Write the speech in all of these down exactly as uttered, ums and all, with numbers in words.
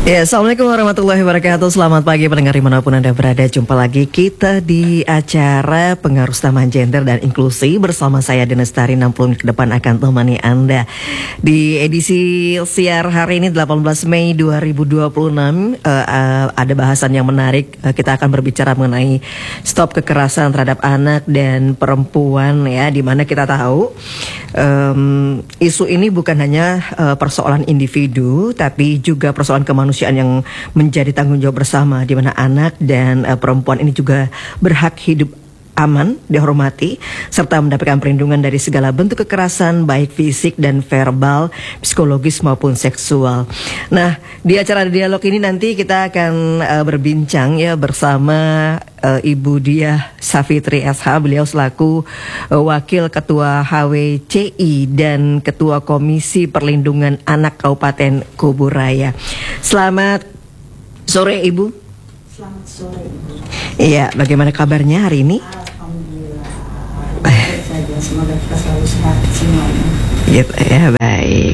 Ya, Assalamualaikum warahmatullahi wabarakatuh. Selamat pagi pendengar dimanapun Anda berada. Jumpa lagi kita di acara Pengaruh Taman Gender dan Inklusi bersama saya Denestari. Enam puluh menit ke depan akan temani Anda di edisi siar hari ini delapan belas Mei dua ribu dua puluh enam. uh, uh, Ada bahasan yang menarik. uh, Kita akan berbicara mengenai stop kekerasan terhadap anak dan perempuan, ya, dimana kita tahu um, isu ini bukan hanya uh, persoalan individu, tapi juga persoalan kemanusiaan yang menjadi tanggung jawab bersama, di mana anak dan uh, perempuan ini juga berhak hidup aman, dihormati, serta mendapatkan perlindungan dari segala bentuk kekerasan, baik fisik dan verbal, psikologis maupun seksual. Nah, di acara dialog ini nanti kita akan uh, berbincang ya bersama uh, Ibu Diah Safitri S H. Beliau selaku uh, Wakil Ketua H W C I dan Ketua Komisi Perlindungan Anak Kabupaten Kuburaya. Selamat sore, Ibu. Selamat sore, Ibu. Iya, bagaimana kabarnya hari ini? Alhamdulillah, baik saja. Semoga kita selalu sehat semuanya. Gitu ya, baik.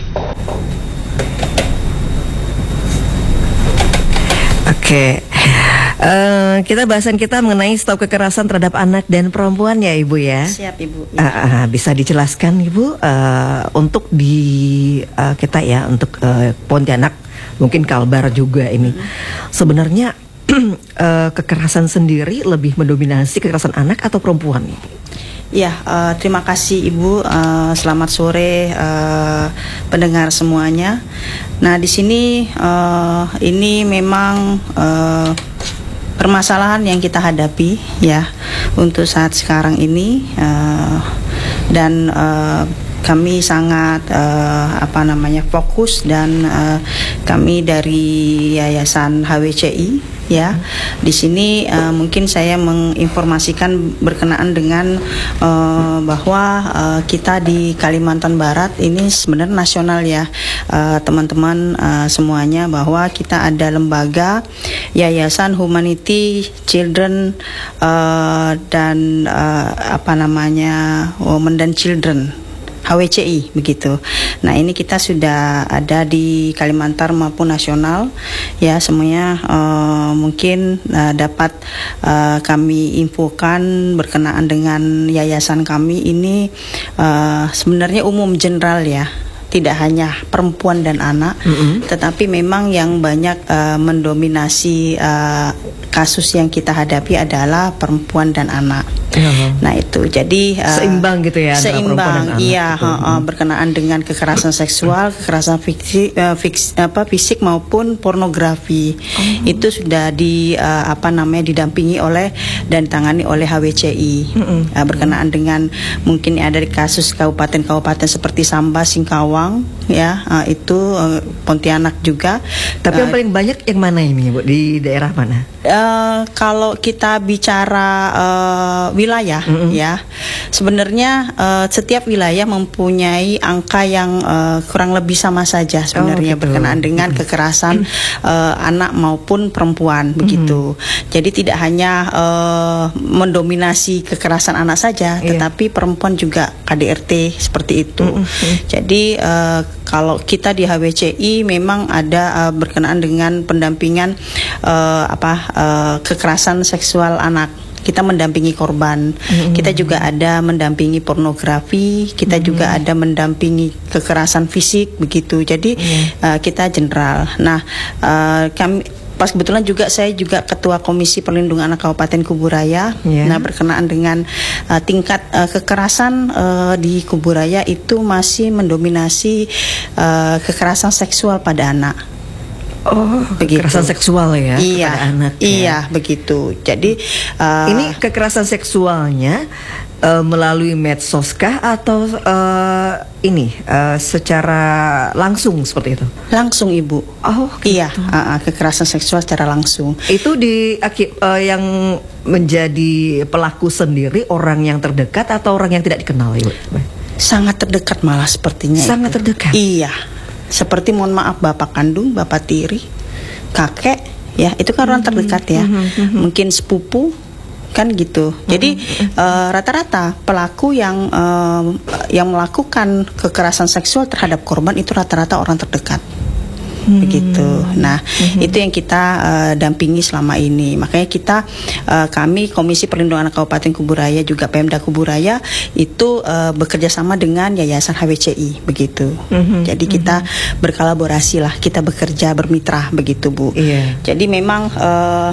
Oke, uh, kita bahasan kita mengenai stop kekerasan terhadap anak dan perempuan ya, Ibu ya. Siap, Ibu. Uh, uh, bisa dijelaskan, Ibu, uh, untuk di uh, kita ya, untuk uh, Pontianak, mungkin Kalbar juga ini. Hmm. Sebenarnya uh, kekerasan sendiri lebih mendominasi kekerasan anak atau perempuan? Ya, uh, terima kasih Ibu. Uh, selamat sore uh, pendengar semuanya. Nah, di sini uh, ini memang uh, permasalahan yang kita hadapi ya untuk saat sekarang ini, uh, dan uh, kami sangat uh, apa namanya fokus, dan uh, kami dari Yayasan H W C I ya. Di sini uh, mungkin saya menginformasikan berkenaan dengan uh, bahwa uh, kita di Kalimantan Barat ini sebenarnya nasional ya, uh, teman-teman uh, semuanya, bahwa kita ada lembaga Yayasan Humanity Children uh, dan uh, apa namanya Women dan Children, H W C I begitu. Nah, ini kita sudah ada di Kalimantan maupun nasional ya, semuanya uh, mungkin uh, dapat uh, kami infokan berkenaan dengan yayasan kami ini, uh, sebenarnya umum general ya, tidak hanya perempuan dan anak, mm-hmm. tetapi memang yang banyak uh, mendominasi uh, kasus yang kita hadapi adalah perempuan dan anak. Uh-huh. Nah, itu jadi uh, seimbang gitu ya, seimbang, iya, uh, uh, berkenaan dengan kekerasan seksual, kekerasan fisik, uh, fix, apa, fisik maupun pornografi. Uh-huh. Itu sudah di uh, apa namanya didampingi oleh dan ditangani oleh H W C I. Uh-huh. uh, berkenaan dengan mungkin ada di kasus kabupaten-kabupaten seperti Sambas, Singkawang ya, uh, itu uh, Pontianak juga. Tapi uh, yang paling banyak yang mana ini, Bu? Di daerah mana? Uh, kalau kita bicara uh, wilayah, mm-hmm. ya, sebenarnya uh, setiap wilayah mempunyai angka yang uh, kurang lebih sama saja sebenarnya, oh, gitu. Berkenaan dengan mm-hmm. kekerasan uh, anak maupun perempuan, mm-hmm. begitu. Jadi tidak hanya uh, mendominasi kekerasan anak saja, yeah. tetapi perempuan juga K D R T seperti itu. Mm-hmm. Jadi uh, kalau kita di H W C I memang ada uh, berkenaan dengan pendampingan uh, apa uh, kekerasan seksual anak. Kita mendampingi korban, mm-hmm. kita juga ada mendampingi pornografi, kita mm-hmm. juga ada mendampingi kekerasan fisik begitu. Jadi mm-hmm. uh, kita general. Nah, uh, kami pas kebetulan juga saya juga Ketua Komisi Perlindungan Anak Kabupaten Kuburaya. Yeah. Nah, berkenaan dengan uh, tingkat uh, kekerasan uh, di Kuburaya itu masih mendominasi uh, kekerasan seksual pada anak. Oh, begitu. Kekerasan seksual ya, iya, kepada anak. Ya. Iya, begitu. Jadi uh, ini kekerasan seksualnya uh, melalui medsos kah atau uh, ini uh, secara langsung seperti itu? Langsung, Ibu. Oh, gitu. Iya, uh, uh, kekerasan seksual secara langsung. Itu di uh, yang menjadi pelaku sendiri orang yang terdekat atau orang yang tidak dikenal, Ibu? Sangat terdekat malah sepertinya. Sangat itu. terdekat. Iya. Seperti mohon maaf bapak kandung, bapak tiri, kakek, ya itu kan orang terdekat ya, mm-hmm. mungkin sepupu, kan gitu. Jadi mm-hmm. uh, rata-rata pelaku yang uh, yang melakukan kekerasan seksual terhadap korban itu rata-rata orang terdekat. hmm. begitu. Nah, hmm. itu yang kita uh, dampingi selama ini. Makanya kita uh, kami Komisi Perlindungan Anak Kabupaten Kuburaya juga Pemda Kuburaya itu uh, bekerja sama dengan Yayasan H W C I begitu. Hmm. Jadi kita hmm. berkolaborasi lah, kita bekerja bermitra begitu, Bu. Yeah. Jadi memang uh,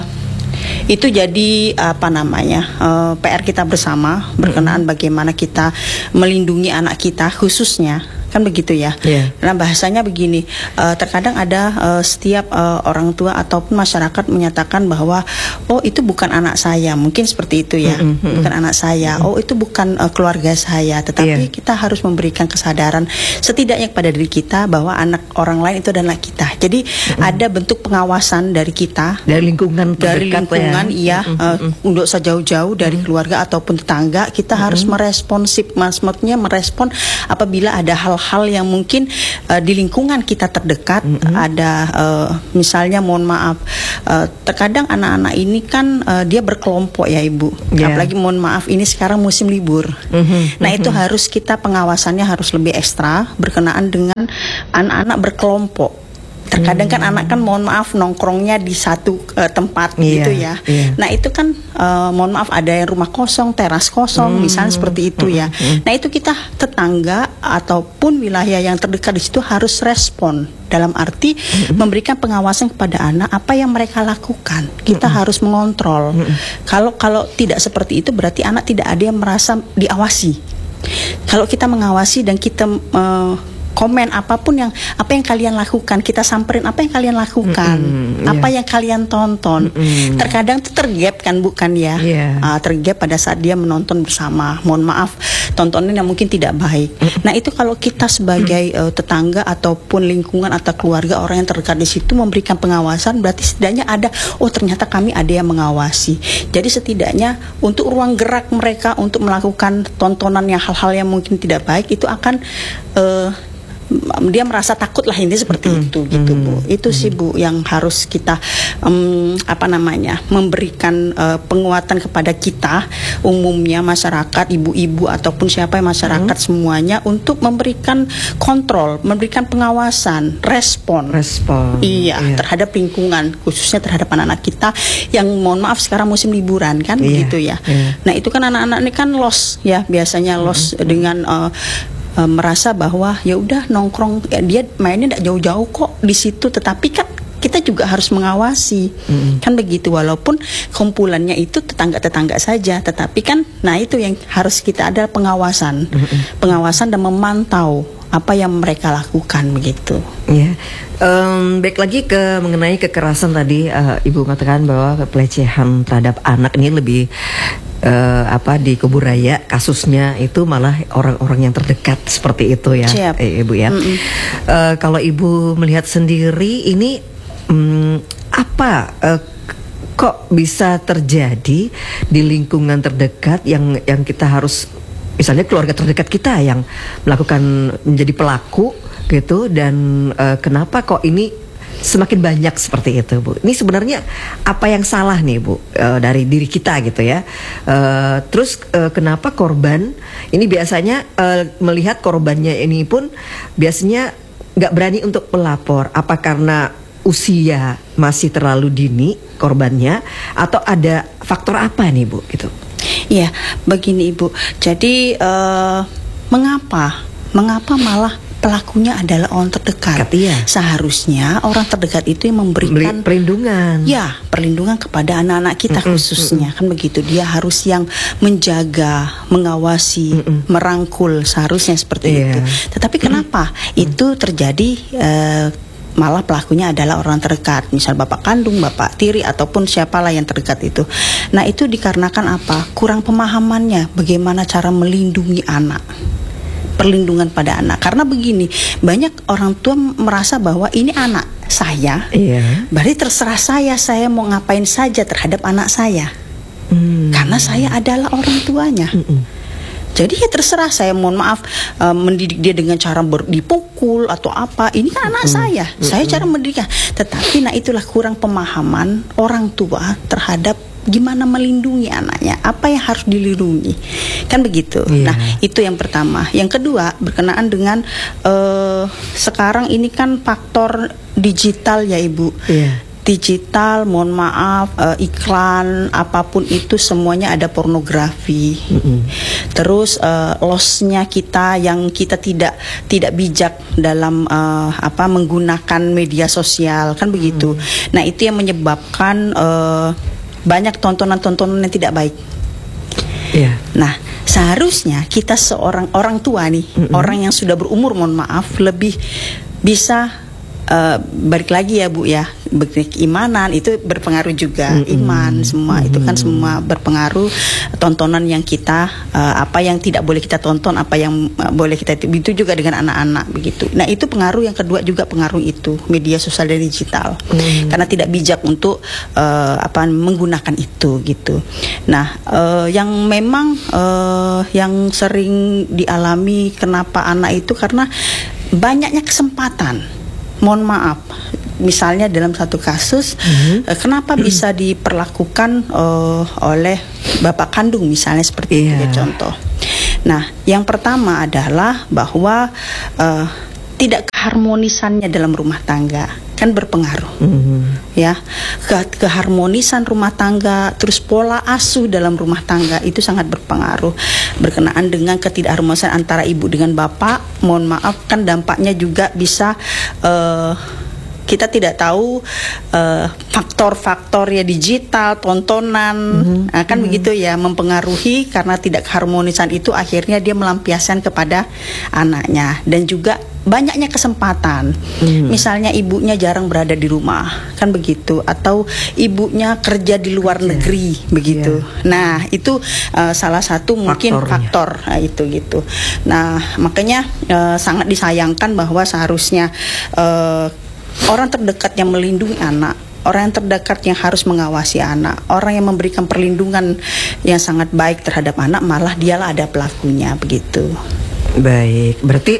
itu jadi apa namanya uh, P R kita bersama berkenaan bagaimana kita melindungi anak kita khususnya, kan begitu ya. Yeah. Karena bahasanya begini, uh, terkadang ada uh, setiap uh, orang tua ataupun masyarakat menyatakan bahwa oh itu bukan anak saya, mungkin seperti itu ya, mm-hmm. bukan anak saya, mm-hmm. oh itu bukan uh, keluarga saya, tetapi yeah. kita harus memberikan kesadaran setidaknya kepada diri kita bahwa anak orang lain itu adalah kita. Jadi mm-hmm. ada bentuk pengawasan dari kita, dari lingkungan dari lingkungan, ya. iya, mm-hmm. uh, untuk sejauh-jauh dari mm-hmm. keluarga ataupun tetangga kita mm-hmm. harus meresponsif, maksudnya merespon apabila ada hal hal yang mungkin uh, di lingkungan kita terdekat mm-hmm. ada uh, misalnya mohon maaf uh, terkadang anak-anak ini kan uh, dia berkelompok ya Ibu, yeah. apalagi mohon maaf ini sekarang musim libur, mm-hmm. nah itu mm-hmm. harus kita pengawasannya harus lebih ekstra berkenaan dengan anak-anak berkelompok. Terkadang kan hmm. anak kan mohon maaf nongkrongnya di satu uh, tempat yeah, gitu ya. Yeah. Nah itu kan uh, mohon maaf ada yang rumah kosong, teras kosong, hmm. misalnya seperti itu hmm. ya. Hmm. Nah itu kita tetangga ataupun wilayah yang terdekat di situ harus respon dalam arti hmm. memberikan pengawasan kepada anak apa yang mereka lakukan. Kita hmm. harus mengontrol. Hmm. Kalau kalau tidak seperti itu berarti anak tidak ada yang merasa diawasi. Kalau kita mengawasi dan kita uh, komen apapun yang apa yang kalian lakukan, kita samperin apa yang kalian lakukan, mm-hmm, yeah. apa yang kalian tonton. Mm-hmm. Terkadang itu tergap kan bukan ya, yeah. uh, tergap pada saat dia menonton bersama. Mohon maaf, tontonan yang mungkin tidak baik. Mm-hmm. Nah itu kalau kita sebagai uh, tetangga ataupun lingkungan atau keluarga orang yang terdekat di situ memberikan pengawasan, berarti setidaknya ada, oh ternyata kami ada yang mengawasi. Jadi setidaknya untuk ruang gerak mereka untuk melakukan tontonan yang hal-hal yang mungkin tidak baik itu akan uh, dia merasa takut lah ini seperti mm, itu gitu mm, Bu. Itu mm. sih Bu yang harus kita um, apa namanya memberikan uh, penguatan kepada kita umumnya masyarakat, ibu-ibu ataupun siapa yang masyarakat mm. semuanya untuk memberikan kontrol, memberikan pengawasan, respon, respon, iya yeah. terhadap lingkungan khususnya terhadap anak-anak kita yang mohon maaf sekarang musim liburan kan yeah, begitu ya. Yeah. Nah itu kan anak-anak ini kan lost ya biasanya lost mm, dengan uh, Uh, merasa bahwa ya udah nongkrong ya, dia mainnya tidak jauh-jauh kok di situ, tetapi kan kita juga harus mengawasi mm-hmm. kan begitu, walaupun kumpulannya itu tetangga-tetangga saja, tetapi kan nah itu yang harus kita ada pengawasan, mm-hmm. pengawasan dan memantau apa yang mereka lakukan begitu. Ya, um, baik lagi ke mengenai kekerasan tadi uh, Ibu mengatakan bahwa pelecehan terhadap anak ini lebih uh, apa di Kuburaya kasusnya itu malah orang-orang yang terdekat seperti itu ya, eh, Ibu ya. Uh, kalau Ibu melihat sendiri ini um, apa uh, kok bisa terjadi di lingkungan terdekat yang yang kita harus misalnya keluarga terdekat kita yang melakukan menjadi pelaku gitu, dan uh, kenapa kok ini semakin banyak seperti itu Bu? Ini sebenarnya apa yang salah nih Bu uh, dari diri kita gitu ya? Uh, terus uh, kenapa korban ini biasanya uh, melihat korbannya ini pun biasanya nggak berani untuk melapor? Apa karena usia masih terlalu dini korbannya, atau ada faktor apa nih Bu gitu? Ya, begini Ibu. Jadi uh, mengapa, mengapa malah pelakunya adalah orang terdekat? Iya. Seharusnya orang terdekat itu yang memberikan Beri perlindungan. Ya, perlindungan kepada anak-anak kita mm-mm, khususnya, mm-mm. kan begitu. Dia harus yang menjaga, mengawasi, mm-mm. merangkul, seharusnya seperti yeah. itu. Tetapi kenapa mm-mm. itu terjadi? Uh, malah pelakunya adalah orang terdekat, misal bapak kandung, bapak tiri, ataupun siapalah yang terdekat itu. Nah itu dikarenakan apa? Kurang pemahamannya bagaimana cara melindungi anak, perlindungan pada anak. Karena begini, banyak orang tua merasa bahwa ini anak saya, iya. berarti terserah saya, saya mau ngapain saja terhadap anak saya, hmm. karena saya adalah orang tuanya. Mm-mm. Jadi ya terserah, saya mohon maaf uh, mendidik dia dengan cara ber, dipukul atau apa. Ini kan anak mm-hmm. saya, mm-hmm. saya cara mendidiknya. Tetapi nah itulah kurang pemahaman orang tua terhadap gimana melindungi anaknya, apa yang harus dilindungi, kan begitu. Yeah. Nah itu yang pertama. Yang kedua berkenaan dengan uh, sekarang ini kan faktor digital ya Ibu. Yeah. Digital, mohon maaf, uh, iklan apapun itu semuanya ada pornografi. Mm-hmm. Terus uh, lossnya kita yang kita tidak tidak bijak dalam uh, apa menggunakan media sosial, kan begitu. Mm. Nah itu yang menyebabkan uh, banyak tontonan-tontonan yang tidak baik. Yeah. Nah seharusnya kita seorang orang tua nih, mm-hmm. orang yang sudah berumur, mohon maaf, lebih bisa Uh, balik lagi ya Bu ya, keimanan itu berpengaruh juga, mm-hmm. iman semua mm-hmm. itu kan semua berpengaruh. Tontonan yang kita uh, apa yang tidak boleh kita tonton, apa yang uh, boleh kita, itu juga dengan anak-anak begitu. Nah itu pengaruh yang kedua juga, pengaruh itu media sosial dan digital, mm-hmm. karena tidak bijak untuk uh, apa menggunakan itu gitu. Nah uh, yang memang uh, yang sering dialami kenapa anak itu karena banyaknya kesempatan. Mohon maaf, misalnya dalam satu kasus, mm-hmm. uh, kenapa bisa diperlakukan uh, oleh bapak kandung misalnya seperti yeah. itu ya contoh. Nah, yang pertama adalah bahwa uh, tidak keharmonisannya dalam rumah tangga kan berpengaruh, mm-hmm. ya Ke- keharmonisan rumah tangga, terus pola asuh dalam rumah tangga itu sangat berpengaruh. Berkenaan dengan ketidakharmonisan antara ibu dengan bapak, mohon maaf kan dampaknya juga bisa uh, kita tidak tahu uh, faktor-faktor ya digital, tontonan, mm-hmm. nah, kan mm-hmm. begitu ya, mempengaruhi karena tidak keharmonisan itu akhirnya dia melampiaskan kepada anaknya. Dan juga banyaknya kesempatan, hmm. misalnya ibunya jarang berada di rumah, kan begitu, atau ibunya kerja di luar kerja. negeri, begitu. Yeah. Nah itu uh, salah satu mungkin Faktornya. faktor nah, itu gitu. Nah makanya uh, sangat disayangkan bahwa seharusnya uh, orang terdekat yang melindungi anak, orang yang terdekat yang harus mengawasi anak, orang yang memberikan perlindungan yang sangat baik terhadap anak, malah dialah ada pelakunya, begitu. Baik, berarti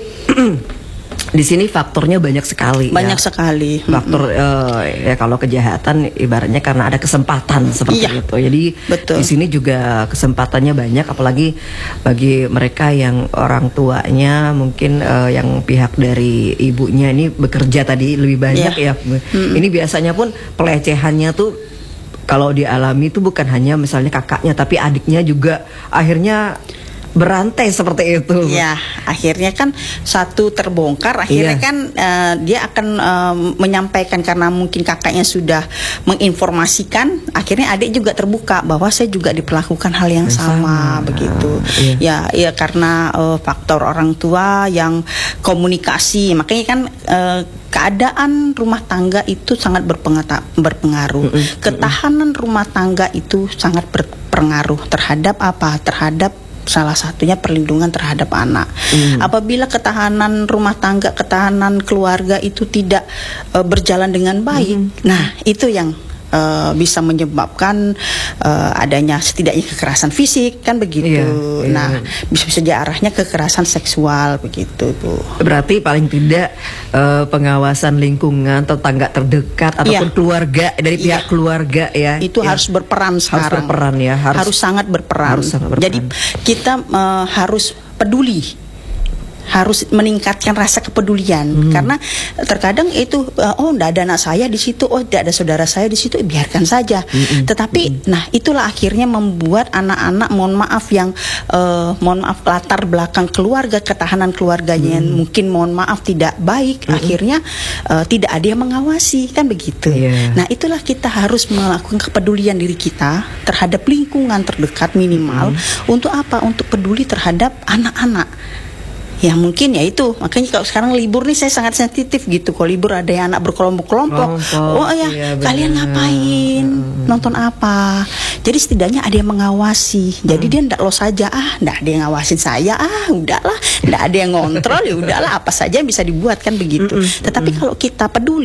di sini faktornya banyak sekali. Banyak ya. sekali. Faktor mm-hmm. uh, ya kalau kejahatan ibaratnya karena ada kesempatan seperti iya, itu. Jadi betul. Di sini juga kesempatannya banyak, apalagi bagi mereka yang orang tuanya mungkin uh, yang pihak dari ibunya ini bekerja tadi lebih banyak yeah. ya. Mm-hmm. Ini biasanya pun pelecehannya tuh kalau dialami itu bukan hanya misalnya kakaknya, tapi adiknya juga akhirnya berantai seperti itu. Ya, akhirnya kan satu terbongkar, akhirnya iya. kan uh, dia akan uh, menyampaikan karena mungkin kakaknya sudah menginformasikan, akhirnya adik juga terbuka bahwa saya juga diperlakukan hal yang sama, sama begitu. Iya. Ya, ya karena uh, faktor orang tua yang komunikasi, makanya kan uh, keadaan rumah tangga itu sangat berpengaruh. Mm-hmm. Ketahanan rumah tangga itu sangat berpengaruh terhadap apa? Terhadap salah satunya perlindungan terhadap anak. Hmm. Apabila ketahanan rumah tangga, ketahanan keluarga itu tidak uh, berjalan dengan baik, hmm. nah itu yang uh, bisa menyebabkan uh, adanya setidaknya kekerasan fisik, kan begitu. Iya, iya. Nah, bisa-bisa jadi arahnya kekerasan seksual, begitu Bu. Berarti paling tidak uh, pengawasan lingkungan, tetangga terdekat ataupun iya. keluarga dari pihak iya. keluarga ya. Itu ya. harus berperan sekarang. Harus berperan ya. Harus, harus sangat berperan. Harus sangat berperan. Jadi kita uh, harus peduli, harus meningkatkan rasa kepedulian, hmm. karena terkadang itu uh, oh tidak ada anak saya di situ, oh tidak ada saudara saya di situ, biarkan saja. Hmm. Tetapi hmm. nah itulah akhirnya membuat anak-anak, mohon maaf yang uh, mohon maaf latar belakang keluarga, ketahanan keluarganya hmm. yang mungkin mohon maaf tidak baik, hmm. akhirnya uh, tidak ada yang mengawasi, kan begitu. Yeah. Nah itulah kita harus melakukan kepedulian diri kita terhadap lingkungan terdekat minimal, hmm. untuk apa? Untuk peduli terhadap anak-anak. Ya mungkin ya itu, makanya kalau sekarang libur nih saya sangat sensitif gitu. Kalau libur ada yang anak berkelompok-kelompok, oh ya iya, kalian ngapain, hmm. nonton apa. Jadi setidaknya ada yang mengawasi. Jadi hmm. dia ndak lo saja, ah ndak ada yang ngawasin saya, ah udahlah, ndak ada yang ngontrol, ya udahlah apa saja yang bisa dibuat, kan begitu. Hmm. Tetapi hmm. kalau kita peduli,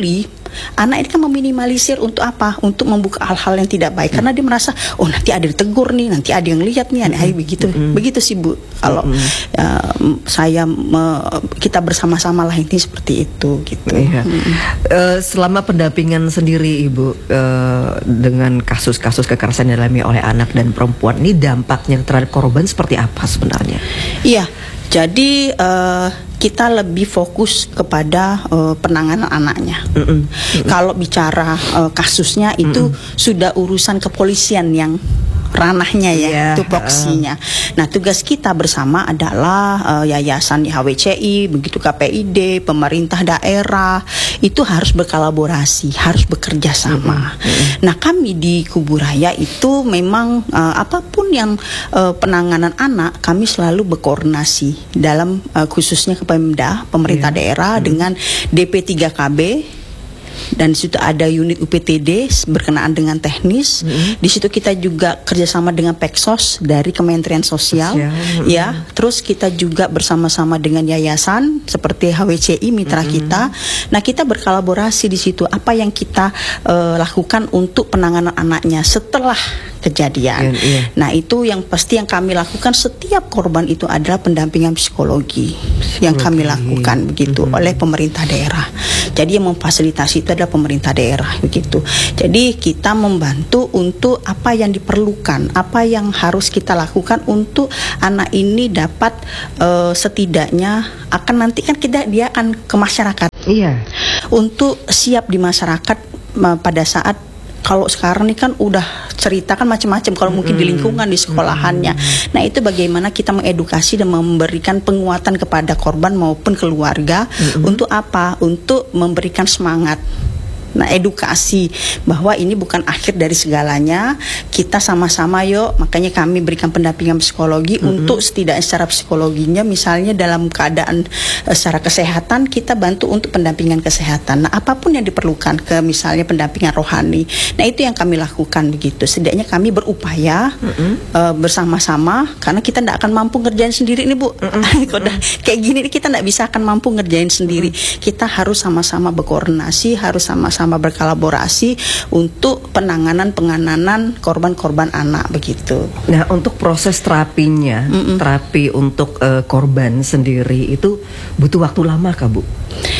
anak ini kan meminimalisir untuk apa? Untuk membuka hal-hal yang tidak baik, karena dia merasa oh nanti ada ditegur nih, nanti ada yang lihat nih, mm-hmm. begitu, mm-hmm. begitu sih Bu. Kalau mm-hmm. uh, saya me, kita bersama-sama lah ini seperti itu gitu. Iya. Mm-hmm. Uh, selama pendampingan sendiri Ibu uh, dengan kasus-kasus kekerasan yang dialami oleh anak dan perempuan, ini dampaknya terhadap korban seperti apa sebenarnya? Iya. Jadi uh, kita lebih fokus kepada uh, penanganan anaknya. Mm-mm. Mm-mm. Kalau bicara uh, kasusnya itu Mm-mm. sudah urusan kepolisian yang ranahnya ya, yeah. tupoksinya. Nah, tugas kita bersama adalah uh, yayasan H W C I, begitu K P I D, pemerintah daerah, itu harus berkolaborasi, harus bekerja sama. Mm-hmm. Nah, kami di Kuburaya itu memang uh, apapun yang uh, penanganan anak, kami selalu berkoordinasi dalam uh, khususnya ke Pemda, pemerintah yeah. daerah mm-hmm. dengan D P tiga K B. Dan di situ ada unit U P T D berkenaan dengan teknis. Mm-hmm. Di situ kita juga kerjasama dengan Peksos dari Kementerian Sosial, Sosial. Mm-hmm. ya. Terus kita juga bersama-sama dengan yayasan seperti H W C I mitra mm-hmm. kita. Nah, kita berkolaborasi di situ. Apa yang kita uh, lakukan untuk penanganan anaknya setelah kejadian. Yeah, yeah. Nah, itu yang pasti yang kami lakukan setiap korban itu adalah pendampingan psikologi, psikologi. yang kami lakukan begitu mm-hmm. oleh pemerintah daerah. Jadi yang memfasilitasi itu adalah pemerintah daerah begitu. Jadi kita membantu untuk apa yang diperlukan, apa yang harus kita lakukan untuk anak ini dapat uh, setidaknya akan nanti kan kita dia akan ke masyarakat. Iya. Untuk siap di masyarakat uh, pada saat kalau sekarang ini kan udah cerita kan macam-macam kalau mungkin mm-hmm. di lingkungan di sekolahannya. Mm-hmm. Nah, itu bagaimana kita mengedukasi dan memberikan penguatan kepada korban maupun keluarga mm-hmm. untuk apa? Untuk memberikan semangat. Nah, edukasi bahwa ini bukan akhir dari segalanya. Kita sama-sama yuk, makanya kami berikan pendampingan psikologi mm-hmm. untuk setidaknya secara psikologinya, misalnya dalam keadaan uh, secara kesehatan kita bantu untuk pendampingan kesehatan. Nah, apapun yang diperlukan, ke misalnya pendampingan rohani. Nah, itu yang kami lakukan begitu. Setidaknya kami berupaya mm-hmm. uh, bersama-sama, karena kita tidak akan mampu ngerjain sendiri nih Bu. Mm-hmm. Kalau kayak gini kita tidak bisa akan mampu ngerjain sendiri. Mm-hmm. Kita harus sama-sama berkoordinasi, harus sama-sama sama berkolaborasi untuk penanganan penanganan korban-korban anak begitu. Nah, untuk proses terapinya, Mm-mm. terapi untuk uh, korban sendiri itu butuh waktu lama kah Bu?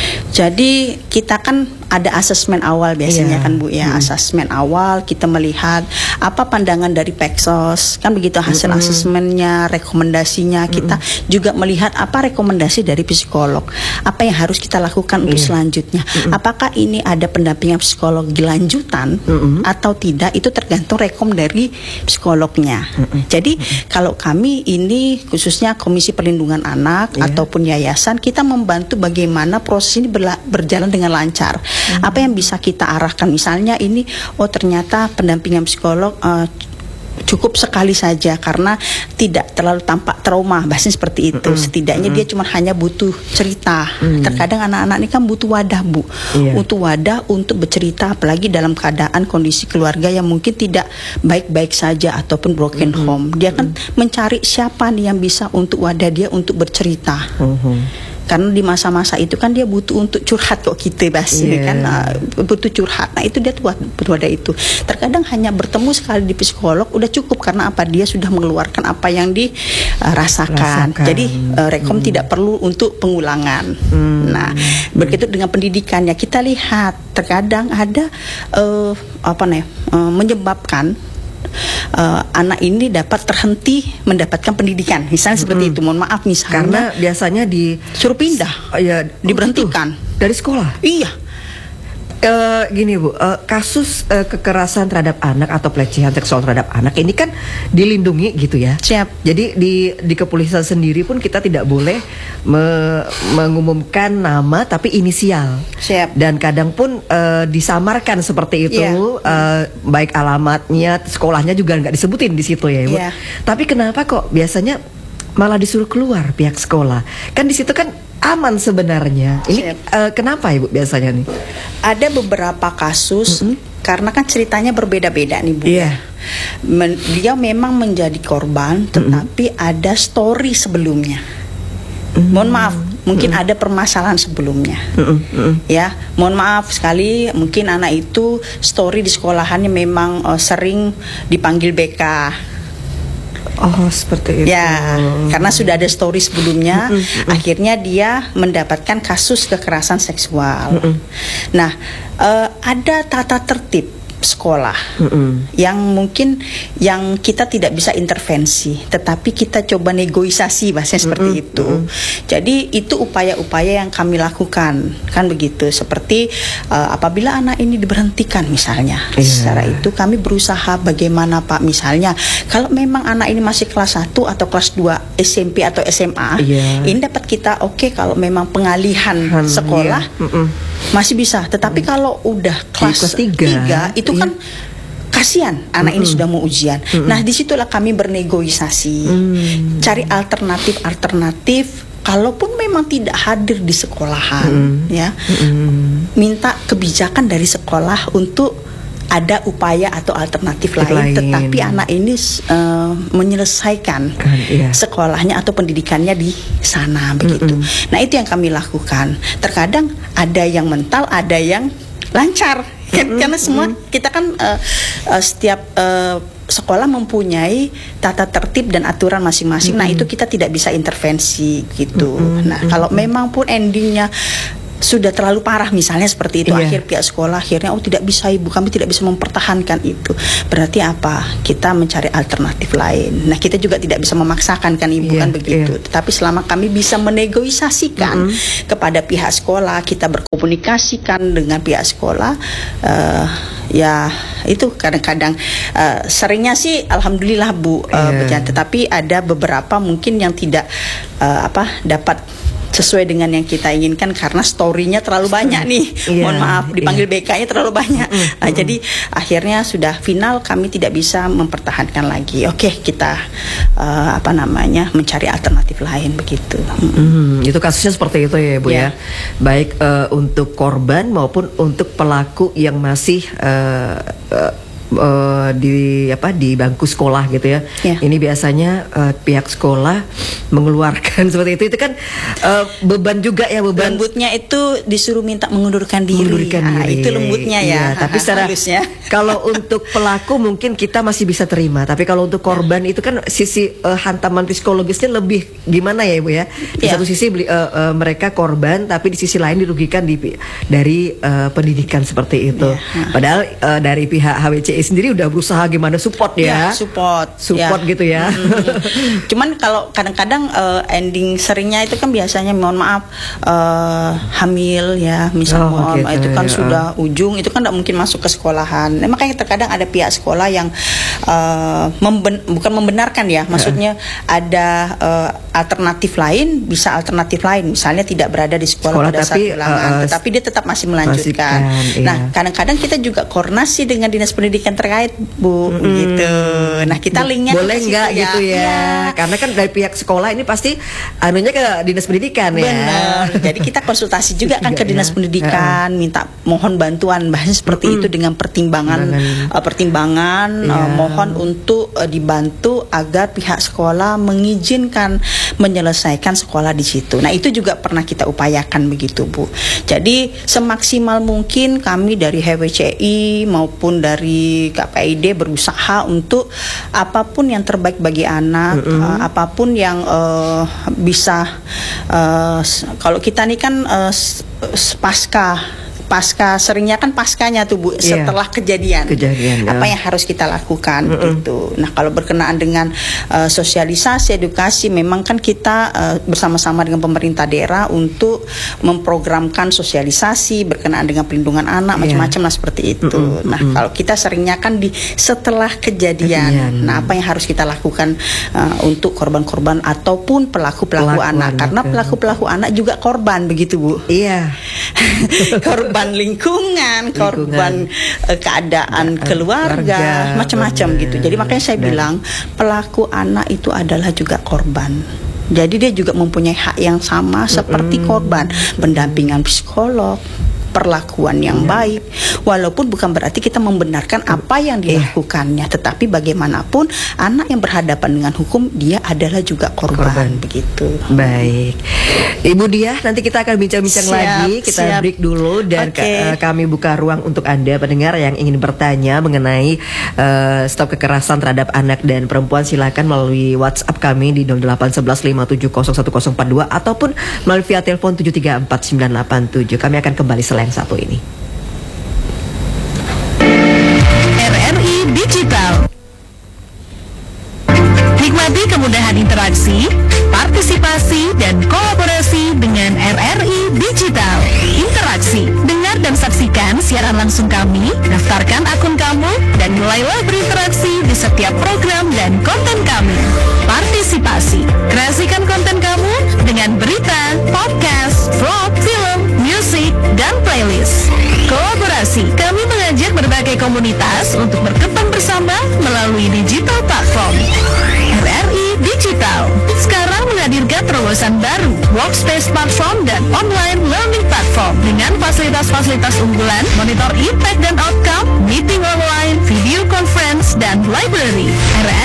Jadi kita kan ada asesmen awal biasanya yeah. kan Bu ya, hmm. asesmen awal kita melihat apa pandangan dari Peksos kan begitu hasil hmm. asesmennya, rekomendasinya hmm. kita juga melihat apa rekomendasi dari psikolog, apa yang harus kita lakukan yeah. untuk selanjutnya, hmm. apakah ini ada pendampingan psikologi lanjutan hmm. atau tidak, itu tergantung rekom dari psikolognya. Hmm. Jadi hmm. kalau kami ini khususnya Komisi Perlindungan Anak yeah. ataupun yayasan, kita membantu bagaimana proses ini berla- berjalan dengan lancar. Hmm. Apa yang bisa kita arahkan, misalnya ini oh ternyata pendampingan psikolog uh, cukup sekali saja karena tidak terlalu tampak trauma, bahasanya seperti itu. Mm-hmm. Setidaknya mm-hmm. dia cuma hanya butuh cerita. Mm-hmm. Terkadang anak-anak ini kan butuh wadah Bu, yeah. butuh wadah untuk bercerita, apalagi dalam keadaan kondisi keluarga yang mungkin tidak baik-baik saja ataupun broken mm-hmm. home. Dia kan mm-hmm. mencari siapa nih yang bisa untuk wadah dia untuk bercerita. Mm-hmm. Karena di masa-masa itu kan dia butuh untuk curhat kok kita bahasanya yeah. kan uh, butuh curhat. Nah, itu dia buat butuh wadah itu. Terkadang hanya bertemu sekali di psikolog udah cukup, karena apa, dia sudah mengeluarkan apa yang dirasakan. Uh, Jadi uh, rekom hmm. tidak perlu untuk pengulangan. Hmm. Nah, begitu dengan pendidikannya kita lihat terkadang ada uh, apa nih uh, menyebabkan Uh, anak ini dapat terhenti mendapatkan pendidikan, misalnya mm-hmm. seperti itu. Mohon maaf misalnya. Karena biasanya disuruh pindah, uh, ya, diberhentikan gitu. Dari sekolah. Iya. Uh, gini Bu, uh, kasus uh, kekerasan terhadap anak atau pelecehan seksual terhadap anak ini kan dilindungi gitu ya. Siap. Jadi di di kepolisian sendiri pun kita tidak boleh me, mengumumkan nama tapi inisial. Siap. Dan kadang pun uh, disamarkan seperti itu, yeah. uh, baik alamatnya, sekolahnya juga nggak disebutin di situ ya Bu. Yeah. Tapi kenapa kok biasanya malah disuruh keluar pihak sekolah? Kan di situ kan aman sebenarnya. Ini uh, kenapa Ibu biasanya nih? Ada beberapa kasus mm-hmm. karena kan ceritanya berbeda-beda nih Bu. Yeah. Men- dia memang menjadi korban, tetapi mm-hmm. ada story sebelumnya. Mm-hmm. Mohon maaf, mungkin mm-mm. ada permasalahan sebelumnya. Mm-mm, mm-mm. Ya, mohon maaf sekali, mungkin anak itu story di sekolahannya memang uh, sering dipanggil B K. Oh, seperti itu. Ya, karena sudah ada story sebelumnya, Mm-mm, mm-mm. akhirnya dia mendapatkan kasus kekerasan seksual. Mm-mm. Nah, uh, ada tata tertib sekolah Mm-mm. yang mungkin yang kita tidak bisa intervensi, tetapi kita coba negosiasi, bahasanya seperti Mm-mm. itu. Mm-mm. Jadi itu upaya-upaya yang kami lakukan, kan begitu. Seperti uh, apabila anak ini diberhentikan misalnya, Yeah. secara itu kami berusaha bagaimana Pak, misalnya kalau memang anak ini masih kelas satu atau kelas dua S M P atau S M A, Yeah. ini dapat kita oke okay, kalau memang pengalihan Han, sekolah yeah. Mm-mm. masih bisa. Tetapi kalau udah kelas, kelas tiga, tiga itu iya. kan kasihan anak Mm-mm. ini sudah mau ujian. Mm-mm. Nah, disitulah kami bernegosiasi, Mm. cari alternatif-alternatif. Kalaupun memang tidak hadir di sekolahan, Mm. ya, Mm-mm. minta kebijakan dari sekolah untuk ada upaya atau alternatif lain, lain. tetapi anak ini uh, menyelesaikan Kan, iya. sekolahnya atau pendidikannya di sana begitu. Mm-mm. Nah, itu yang kami lakukan. Terkadang ada yang mental, ada yang lancar. Kan, karena semua kita kan uh, uh, setiap uh, sekolah mempunyai tata tertib dan aturan masing-masing. Mm-mm. Nah, itu kita tidak bisa intervensi gitu. Mm-mm. Nah, kalau memang pun endingnya sudah terlalu parah misalnya seperti itu, Iya. akhir pihak sekolah akhirnya oh tidak bisa ibu, kami tidak bisa mempertahankan itu, berarti apa, kita mencari alternatif lain. Nah, kita juga tidak bisa memaksakan kan ibu, Iya, kan begitu, iya. tetapi selama kami bisa menegosiasikan Mm-mm. kepada pihak sekolah, kita berkomunikasikan dengan pihak sekolah, uh, ya itu kadang-kadang uh, seringnya sih alhamdulillah Bu, uh, Iya. berjalan. Tetapi ada beberapa mungkin yang tidak uh, apa dapat sesuai dengan yang kita inginkan karena story-nya terlalu banyak nih. Iya, Mohon maaf, dipanggil iya. B K-nya terlalu banyak. Mm-mm, Nah, jadi akhirnya sudah final kami tidak bisa mempertahankan lagi. Oke, kita uh, apa namanya mencari alternatif lain begitu. Hmm, itu kasusnya seperti itu ya Bu Ya. ya. Baik uh, untuk korban maupun untuk pelaku yang masih uh, uh, uh, di apa di bangku sekolah gitu ya. Ya. Ini biasanya uh, pihak sekolah mengeluarkan seperti itu. Itu kan uh, beban juga ya, beban. Lembutnya itu disuruh minta mengundurkan diri. Mengundurkan Ah, diri. itu lembutnya ya. Iya, tapi secara halusnya. kalau untuk pelaku mungkin kita masih bisa terima, tapi kalau untuk korban itu kan sisi uh, hantaman psikologisnya lebih gimana ya Ibu ya. Di Iya. satu sisi beli- uh, uh, mereka korban, tapi di sisi lain dirugikan di, dari uh, pendidikan seperti itu. Iya. Padahal uh, dari pihak H W C I sendiri udah berusaha gimana support ya. Ya, support, Support ya. gitu ya. Mm-mm. Cuman kalau kadang-kadang uh, ending seringnya itu kan biasanya mohon maaf uh, hamil ya, misal Oh, mohon, gitu, itu kan ya. sudah ujung, itu kan tidak mungkin masuk ke sekolahan. Nah, makanya terkadang ada pihak sekolah yang uh, memben- bukan membenarkan ya, maksudnya ada uh, alternatif lain, bisa alternatif lain, misalnya tidak berada di sekolah, Sekolah, pada tapi, saat ulangan, uh, tetapi dia tetap masih melanjutkan. Masihkan, Nah, iya. kadang-kadang kita juga koordinasi dengan dinas pendidikan terkait Bu, gitu. Nah, kita linknya boleh ke situ nggak ya. gitu ya? Iya. Karena kan dari pihak sekolah ini pasti anunya ke dinas pendidikan ya. Benar. Jadi kita konsultasi juga kan ke Juga dinas ya. pendidikan, minta mohon bantuan bahasanya seperti Mm-mm. itu dengan pertimbangan Pertimbangan. uh, pertimbangan uh, Iya. mohon untuk uh, dibantu agar pihak sekolah mengizinkan menyelesaikan sekolah di situ. Nah, itu juga pernah kita upayakan begitu, Bu. Jadi semaksimal mungkin kami dari H W C I maupun dari K P I D berusaha untuk apapun yang terbaik bagi anak, Mm-mm. uh, apapun yang uh, bisa uh, s- kalau kita nih kan uh, s- s- pasca pasca seringnya kan paskanya tuh Bu, Iya. setelah kejadian. Kejadian, Apa ya. yang harus kita lakukan Mm-mm. gitu. Nah, kalau berkenaan dengan uh, sosialisasi, edukasi, memang kan kita uh, bersama-sama dengan pemerintah daerah untuk memprogramkan sosialisasi berkenaan dengan pelindungan anak, Iya. macam-macam lah seperti itu. Mm-mm, Nah, mm-mm. kalau kita seringnya kan di setelah kejadian. Kejadian. Nah, apa yang harus kita lakukan uh, untuk korban-korban ataupun pelaku-pelaku Pelaku anak? anak, Karena ya. pelaku-pelaku anak juga korban begitu, Bu. Iya. Korban lingkungan, korban eh, keadaan Keadaan keluarga, keluarga, macam-macam benar. gitu. Jadi makanya saya Dan- bilang pelaku anak itu adalah juga korban. Jadi dia juga mempunyai hak yang sama seperti korban, pendampingan psikolog, perlakuan yang baik walaupun bukan berarti kita membenarkan apa yang dilakukannya, tetapi bagaimanapun anak yang berhadapan dengan hukum, dia adalah juga korban, korban. Begitu. Baik, Ibu Diah, nanti kita akan bincang-bincang lagi. Kita siap. break dulu dan okay. kami buka ruang untuk Anda pendengar yang ingin bertanya mengenai uh, stop kekerasan terhadap anak dan perempuan. Silakan melalui WhatsApp kami di nol delapan satu satu lima tujuh nol satu nol empat dua ataupun melalui via telepon tujuh tiga empat sembilan delapan tujuh. Kami akan kembali selain satu ini. R R I Digital. Nikmati kemudahan interaksi, partisipasi, dan kolaborasi dengan R R I Digital. Interaksi, dengar dan saksikan siaran langsung kami, daftarkan akun kamu, dan mulailah berinteraksi di setiap program dan konten kami. Partisipasi, kreasikan konten kamu dengan berita, podcast, vlog, film, musik, dan playlist. Kolaborasi, kami mengajak berbagai komunitas untuk berkembang bersama melalui digital platform. R R I Digital sekarang menghadirkan terobosan baru, workspace platform dan online learning platform dengan fasilitas-fasilitas unggulan, monitor impact dan outcome, meeting online, video conference, dan library. R R